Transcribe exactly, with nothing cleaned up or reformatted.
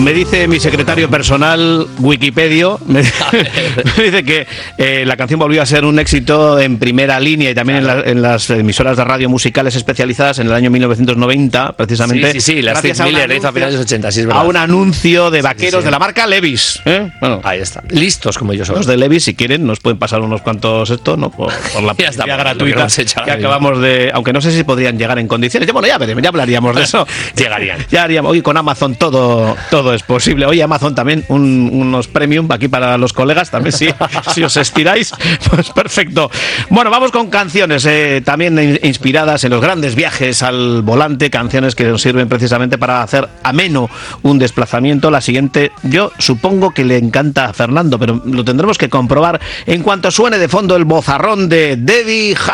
Me dice mi secretario personal, Wikipedia, me, me dice que eh, la canción volvió a ser un éxito en primera línea y también claro. en, la, en las emisoras de radio musicales especializadas en el año mil novecientos noventa, precisamente. Sí, sí, sí, las Steve Miller hizo a finales de los ochenta, sí, es verdad. A un anuncio de vaqueros sí, sí. de la marca Levi's. ¿eh? Bueno, ahí está. Listos como yo soy. Los de Levi's, si quieren, nos pueden pasar unos cuantos esto, ¿no? Por, por la publicidad gratuita que, que acabamos de... Aunque no sé si podrían llegar en condiciones. Ya, bueno, ya veremos, ya hablaríamos de eso. Llegarían. Ya haríamos. Hoy con Amazon todo, todo es posible. Oye, Amazon también, un, unos premium aquí para los colegas, también si, si os estiráis, pues perfecto. Bueno, vamos con canciones eh, también inspiradas en los grandes viajes al volante, canciones que nos sirven precisamente para hacer ameno un desplazamiento. La siguiente, yo supongo que le encanta a Fernando, pero lo tendremos que comprobar en cuanto suene de fondo el bozarrón de Debbie